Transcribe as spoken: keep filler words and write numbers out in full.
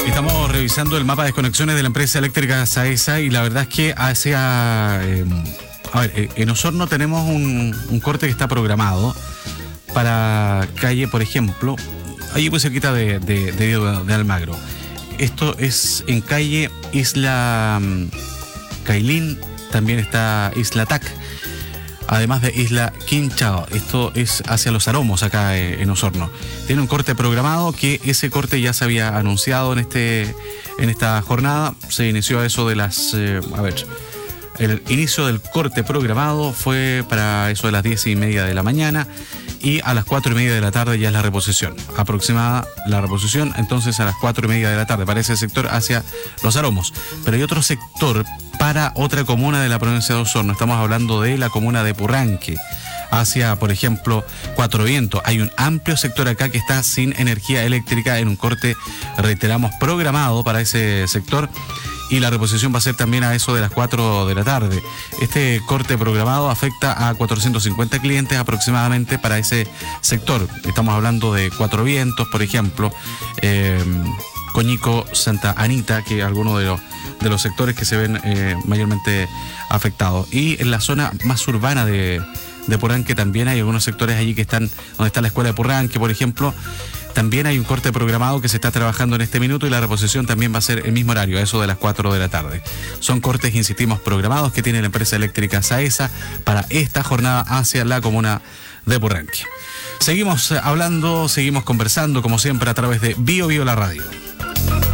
Estamos revisando el mapa de desconexiones de la empresa eléctrica Saesa y la verdad es que hacia... Eh, a ver, en Osorno tenemos un, un corte que está programado para calle, por ejemplo, allí muy cerquita de, de, de, de Almagro. Esto es en calle Isla um, Cailín, también está Isla Tac, además de Isla Quinchao. Esto es hacia Los Aromos, acá en Osorno. Tiene un corte programado, que ese corte ya se había anunciado en este en esta jornada. Se inició a eso de las... Eh, a ver, el inicio del corte programado fue para eso de las diez y media de la mañana y a las cuatro y media de la tarde ya es la reposición. Aproximada la reposición, entonces a las cuatro y media de la tarde para ese sector hacia Los Aromos. Pero hay otro sector para otra comuna de la provincia de Osorno. Estamos hablando de la comuna de Purranque, hacia, por ejemplo, Cuatro Vientos. Hay un amplio sector acá que está sin energía eléctrica en un corte, reiteramos, programado para ese sector. Y la reposición va a ser también a eso de las cuatro de la tarde. Este corte programado afecta a cuatrocientos cincuenta clientes aproximadamente para ese sector. Estamos hablando de Cuatro Vientos, por ejemplo, eh, Coñico, Santa Anita, que es alguno de los, de los sectores que se ven eh, mayormente afectados. Y en la zona más urbana de, de Purranque también hay algunos sectores allí que están, donde está la escuela de Purranque, por ejemplo. También hay un corte programado que se está trabajando en este minuto y la reposición también va a ser el mismo horario, a eso de las cuatro de la tarde. Son cortes, insistimos, programados que tiene la empresa eléctrica Saesa para esta jornada hacia la comuna de Purranque. Seguimos hablando, seguimos conversando, como siempre, a través de Bio Bio la Radio.